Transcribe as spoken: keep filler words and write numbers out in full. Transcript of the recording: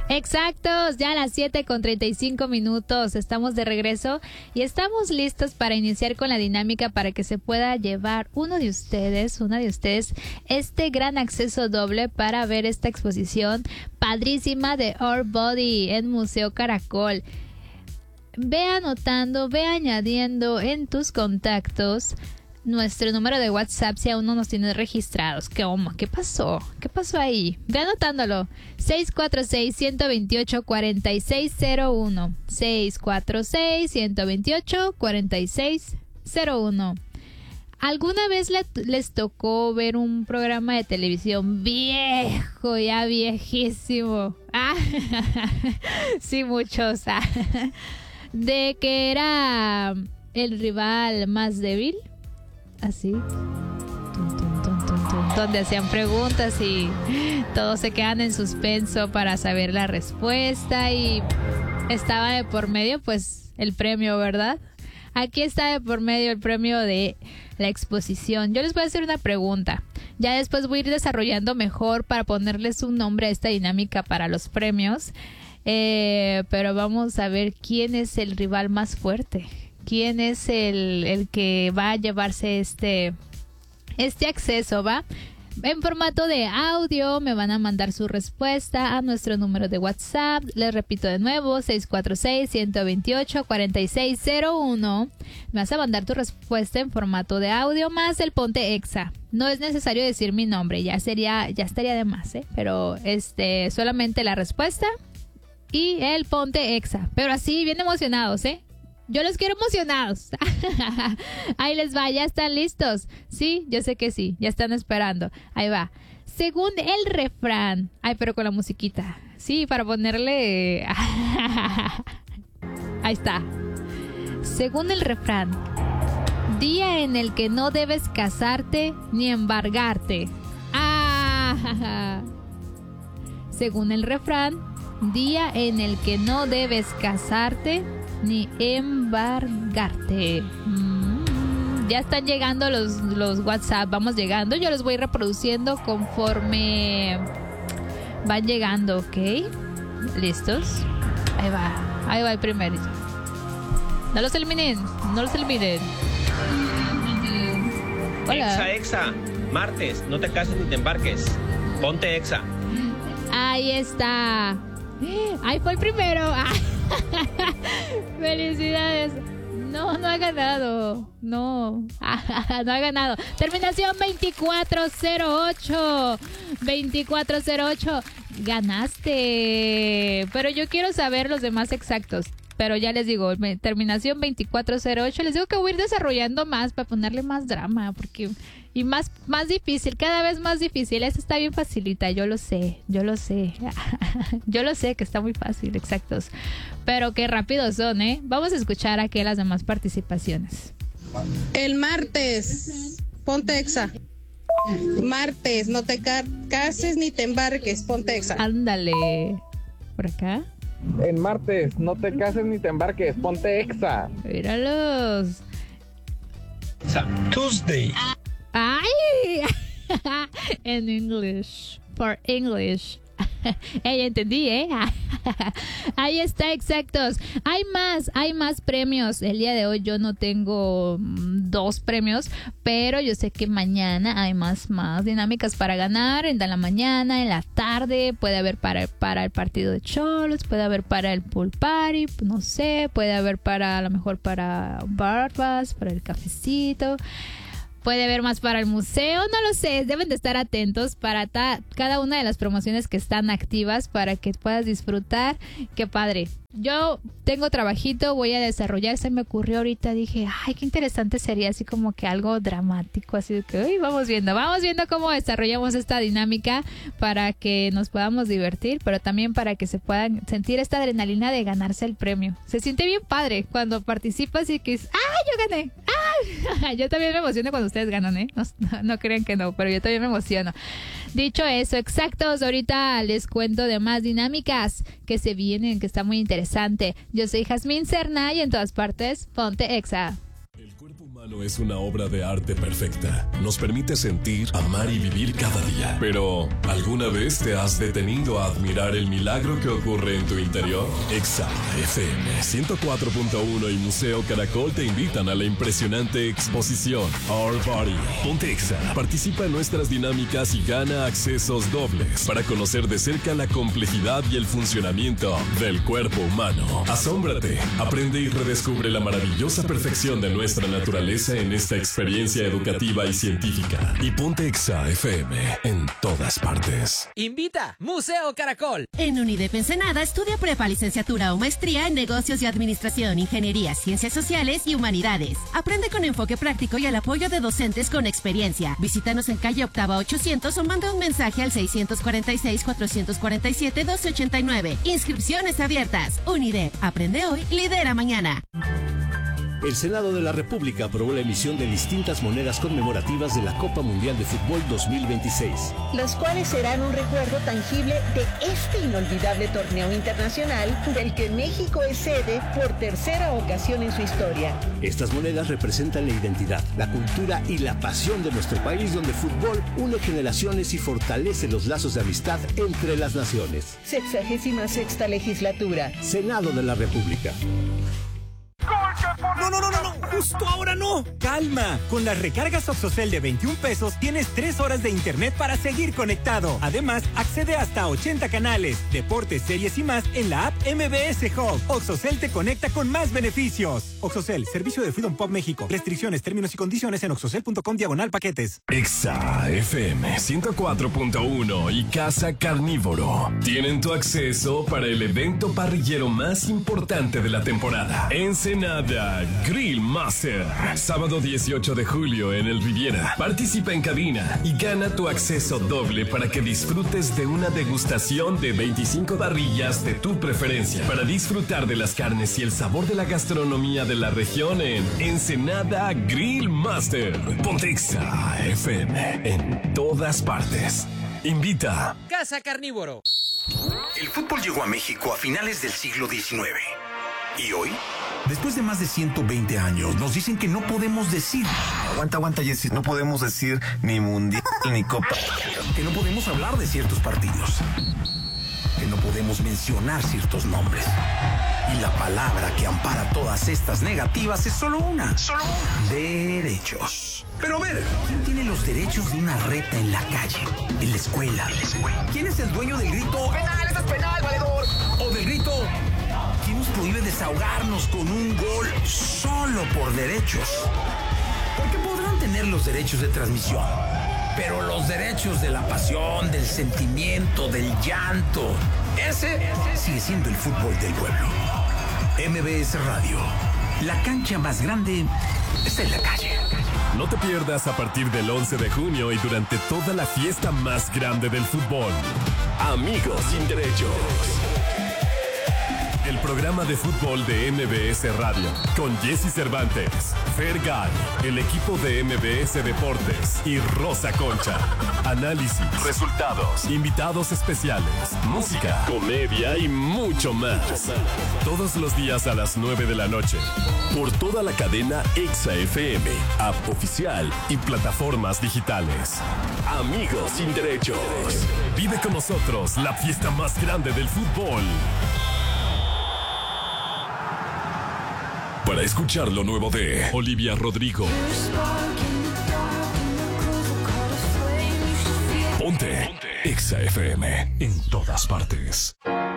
Exactos, ya a las siete con treinta y cinco minutos estamos de regreso y estamos listos para iniciar con la dinámica para que se pueda llevar uno de ustedes, una de ustedes, este gran acceso doble para ver esta exposición padrísima de Our Body en Museo Caracol. Ve anotando, ve añadiendo en tus contactos nuestro número de WhatsApp si aún no nos tienes registrados. ¿Qué, oh, ¿Qué pasó? ¿Qué pasó ahí? Ve anotándolo. seis cuatro seis, uno dos ocho, cuatro seis cero uno. seis cuatro seis, uno dos ocho, cuatro seis cero uno. ¿Alguna vez le, les tocó ver un programa de televisión viejo, ya viejísimo? Ah, sí, muchos. Ah, de que era el rival más débil. Así, tum, tum, tum, tum, tum, donde hacían preguntas y todos se quedan en suspenso para saber la respuesta y estaba de por medio pues el premio, ¿verdad? Aquí está de por medio el premio de la exposición. Yo les voy a hacer una pregunta, ya después voy a ir desarrollando mejor para ponerles un nombre a esta dinámica para los premios, eh, pero vamos a ver quién es el rival más fuerte. ¿Quién es el, el que va a llevarse este, este acceso? ¿Va? En formato de audio me van a mandar su respuesta a nuestro número de WhatsApp. Les repito de nuevo, seis cuatro seis, uno dos ocho, cuatro seis cero uno. Me vas a mandar tu respuesta en formato de audio más el ponte exa. No es necesario decir mi nombre, ya sería, ya estaría de más, ¿eh? Pero este, solamente la respuesta y el ponte exa. Pero así, bien emocionados, ¿eh? Yo los quiero emocionados. Ahí les va, ¿ya están listos? Sí, yo sé que sí, ya están esperando. Ahí va. Según el refrán. Ay, pero con la musiquita. Sí, para ponerle... Ahí está. Según el refrán. Día en el que no debes casarte ni embargarte. Ah. Según el refrán. Día en el que no debes casarte ni embargarte. Mm, ya están llegando los, los WhatsApp. Vamos llegando. Yo los voy reproduciendo conforme van llegando, ¿ok? ¿Listos? Ahí va. Ahí va el primero. No los eliminen. No los eliminen. Hola. Exa, exa. Martes. No te cases ni te embarques. Ponte exa. Ahí está. Ahí fue el primero. Ah. Felicidades. No, no ha ganado. No, no ha ganado. Terminación veinticuatro cero ocho. veinticuatro cero ocho. Ganaste. Pero yo quiero saber los demás exactos. Pero ya les digo, terminación veinticuatro cero ocho. Les digo que voy a ir desarrollando más para ponerle más drama. Porque... Y más, más difícil, cada vez más difícil. Esta está bien facilita, yo lo sé, yo lo sé. Yo lo sé que está muy fácil, exactos. Pero qué rápidos son, ¿eh? Vamos a escuchar aquí las demás participaciones. El martes, ponte exa. Martes, no te ca- cases ni te embarques, ponte exa. Ándale. ¿Por acá? El martes, no te cases ni te embarques, ponte exa. Míralos. Tuesday. ¡Ay! En English. For English. Eh, ya entendí, ¿eh? Ahí está, exactos. Hay más, hay más premios. El día de hoy yo no tengo mm, dos premios, pero yo sé que mañana hay más, más dinámicas para ganar. En la mañana, en la tarde, puede haber para, para el partido de Cholos, puede haber para el pool party, no sé, puede haber para, a lo mejor para barbas, para el cafecito. Puede haber más para el museo, no lo sé, deben de estar atentos para ta- cada una de las promociones que están activas para que puedas disfrutar. Qué padre. Yo tengo trabajito, voy a desarrollar, se me ocurrió ahorita, dije, ay, qué interesante sería así como que algo dramático, así de que, uy, vamos viendo, vamos viendo cómo desarrollamos esta dinámica para que nos podamos divertir, pero también para que se puedan sentir esta adrenalina de ganarse el premio. Se siente bien padre cuando participas y que es, ¡ay, yo gané! ¡Ay! Yo también me emociono cuando ustedes ganan, ¿eh? No, no, no crean que no, pero yo también me emociono. Dicho eso, exactos, ahorita les cuento de más dinámicas que se vienen, que está muy interesante. Yo soy Jazmín Serna y en todas partes, ponte exa. El cuerpo humano Es una obra de arte perfecta. Nos permite sentir, amar y vivir cada día. Pero, ¿alguna vez te has detenido a admirar el milagro que ocurre en tu interior? Exa F M ciento cuatro punto uno y Museo Caracol te invitan a la impresionante exposición Our Body. Ponte Exa. Participa en nuestras dinámicas y gana accesos dobles para conocer de cerca la complejidad y el funcionamiento del cuerpo humano. Asómbrate, aprende y redescubre la maravillosa perfección de nuestra naturaleza en esta experiencia educativa y científica. Y ponte Exa F M en todas partes. Invita Museo Caracol. En UNIDEP Ensenada estudia prepa, licenciatura o maestría en negocios y administración, ingeniería, ciencias sociales y humanidades. Aprende con enfoque práctico y al apoyo de docentes con experiencia. Visítanos en calle Octava ochocientos o manda un mensaje al seiscientos cuarenta y seis, cuatrocientos cuarenta y siete, doce ochenta y nueve. Inscripciones abiertas. UNIDEP. Aprende hoy, lidera mañana. El Senado de la República aprobó la emisión de distintas monedas conmemorativas de la Copa Mundial de Fútbol dos mil veintiséis. Los cuales serán un recuerdo tangible de este inolvidable torneo internacional del que México es sede por tercera ocasión en su historia. Estas monedas representan la identidad, la cultura y la pasión de nuestro país, donde el fútbol une generaciones y fortalece los lazos de amistad entre las naciones. Sexagésima sexta legislatura. Senado de la República. No, no, no, no, no, justo ahora no. Calma, con las recargas Oxocel de veintiún pesos tienes tres horas de internet para seguir conectado. Además, accede hasta ochenta canales, deportes, series y más en la app M B S Hub. Oxocel te conecta con más beneficios. Oxocel, servicio de Freedom Pop México. Restricciones, términos y condiciones en oxocel punto com diagonal paquetes. Exa F M ciento cuatro punto uno y Casa Carnívoro tienen tu acceso para el evento parrillero más importante de la temporada. Ensenada Grill Master. Sábado dieciocho de julio en el Riviera. Participa en cabina y gana tu acceso doble para que disfrutes de una degustación de veinticinco parrillas de tu preferencia. Para disfrutar de las carnes y el sabor de la gastronomía de la región en Ensenada Grill Master. Ponte Exa F M en todas partes. Invita Casa Carnívoro. El fútbol llegó a México a finales del siglo diecinueve. ¿Y hoy? Después de más de ciento veinte años, nos dicen que no podemos decir... Aguanta, aguanta, Jessy. No podemos decir ni mundial ni copa. Que no podemos hablar de ciertos partidos. Que no podemos mencionar ciertos nombres. Y la palabra que ampara todas estas negativas es solo una. Solo una. Derechos. Pero a ver, ¿quién tiene los derechos de una reta en la calle, en la escuela? En la escuela. ¿Quién es el dueño del grito? ¡Penal, eso es penal, valedor! O del grito... ¿Quién nos prohíbe desahogarnos con un gol solo por derechos? Porque podrán tener los derechos de transmisión, pero los derechos de la pasión, del sentimiento, del llanto, ese sigue siendo el fútbol del pueblo. M B S Radio, la cancha más grande está en la calle. No te pierdas a partir del once de junio y durante toda la fiesta más grande del fútbol. Amigos sin derechos. El programa de fútbol de M B S Radio, con Jessy Cervantes, Fergal, el equipo de M B S Deportes y Rosa Concha. Análisis, resultados, invitados especiales, música, comedia y mucho más. Todos los días a las nueve de la noche, por toda la cadena Exa F M, app oficial y plataformas digitales. Amigos sin derechos. Vive con nosotros la fiesta más grande del fútbol. Para escuchar lo nuevo de Olivia Rodrigo, ponte Exa F M en todas partes.